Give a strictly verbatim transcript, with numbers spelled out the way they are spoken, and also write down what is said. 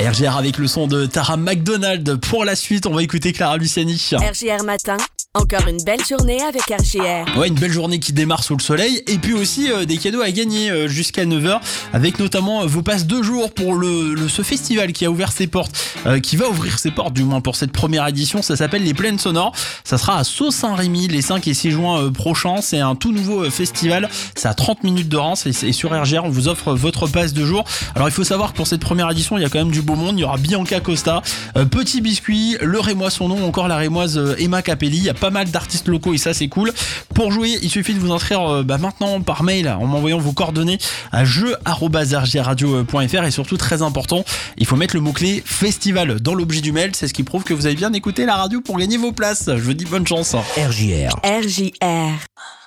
R J R avec le son de Tara McDonald. Pour la suite, on va écouter Clara Luciani. R J R Matin, encore une belle journée avec R J R. Ouais, une belle journée qui démarre sous le soleil. Et puis aussi euh, des cadeaux à gagner euh, jusqu'à neuf heures. Avec notamment euh, vos passes deux jours pour le, le, ce festival qui a ouvert ses portes. Euh, qui va ouvrir ses portes du moins pour cette première édition. Ça s'appelle les Plaines Sonores. Ça sera à Sault-Saint-Rémy les cinq et six juin euh, prochains. C'est un tout nouveau euh, festival. C'est à trente minutes de Reims. Et, et sur R J R, on vous offre votre passe de jour. Alors il faut savoir que pour cette première édition, il y a quand même du beau monde. Il y aura Bianca Costa, euh, Petit Biscuit, le Rémois son nom, encore la Rémoise euh, Emma Capelli. Il y a pas mal d'artistes locaux et ça c'est cool. Pour jouer, il suffit de vous inscrire euh, bah, maintenant par mail en m'envoyant vos coordonnées à jeu arobase r j radio point f r et surtout très important, il faut mettre le mot-clé festival dans l'objet du mail. C'est ce qui prouve que vous avez bien écouté la radio pour gagner vos places. Je vous dis bonne chance. R J R. R J R.